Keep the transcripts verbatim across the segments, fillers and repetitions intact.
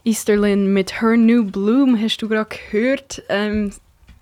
Easterlyn mit Her New Bloom hast du gerade gehört. Ähm,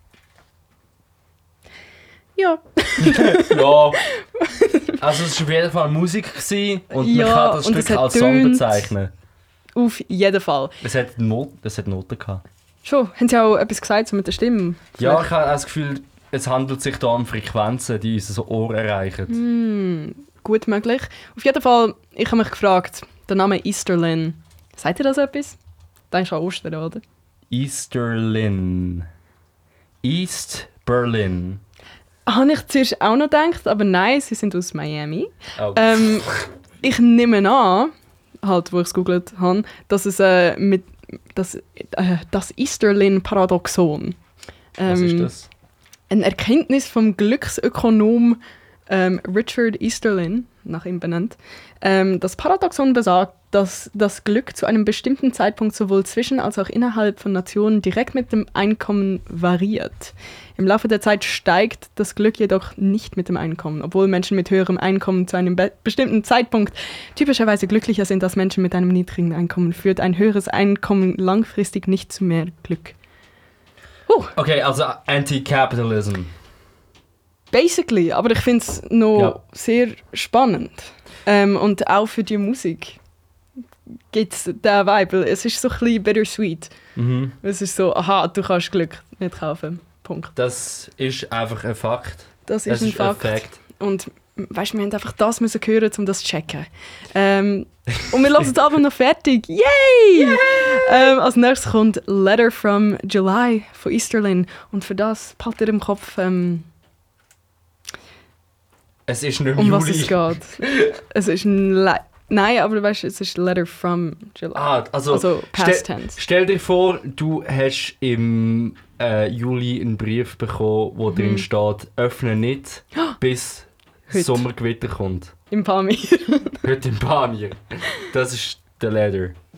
ja. Ja. Also es war auf jeden Fall Musik gewesen und Ja, man kann das und Stück es hat als Song tönt. bezeichnen. Auf jeden Fall. Es hat, Not, es hat Noten gehabt. Schon, haben sie auch etwas gesagt so mit der Stimme? Ja, ich habe das Gefühl, es handelt sich da um Frequenzen, die unser Ohr erreichen. Hm, gut möglich. Auf jeden Fall, ich habe mich gefragt, der Name Easterlyn, sagt ihr das etwas? Denkst du an Ostern, oder? Easterlyn. East Berlin. Habe ich zuerst auch noch gedacht, aber nein, sie sind aus Miami. Oh. Ähm, ich nehme an, halt, wo ich es gegoogelt habe, dass es äh, mit das, äh, das Easterlyn-Paradoxon. Ähm, Was ist das? Eine Erkenntnis vom Glücksökonom ähm, Richard Easterlyn, nach ihm benannt. Ähm, das Paradoxon besagt, dass das Glück zu einem bestimmten Zeitpunkt sowohl zwischen als auch innerhalb von Nationen direkt mit dem Einkommen variiert. Im Laufe der Zeit steigt das Glück jedoch nicht mit dem Einkommen, obwohl Menschen mit höherem Einkommen zu einem be- bestimmten Zeitpunkt typischerweise glücklicher sind als Menschen mit einem niedrigen Einkommen, führt ein höheres Einkommen langfristig nicht zu mehr Glück. Uh. Okay, also Anti-Capitalism. Basically, aber ich finde es noch Ja. sehr spannend. Ähm, und auch für die Musik gibt es diesen Vibe. Es ist so ein bisschen bittersweet. Mhm. Es ist so, aha, du kannst Glück nicht kaufen. Punkt. Das ist einfach ein Fakt. Das ist Das ein ist ein Fakt. Fact. Und weißt, wir haben einfach das müssen hören, um das zu checken. Ähm, und wir lassen das Album noch fertig. Yay! Ähm, als nächstes kommt Letter from July von Easterlyn. Und für das behaltet ihr im Kopf, ähm, Es ist nicht im um was Juli. es geht. Es ist ein Le- Nein, aber weißt, es ist Letter from July. Ah, also, also past stell, tense. stell dir vor, du hast im äh, Juli einen Brief bekommen, wo drin steht, öffne nicht, bis Heute. Sommergewitter kommt. Im Palmyr. Heute im Panier. Das ist der Letter.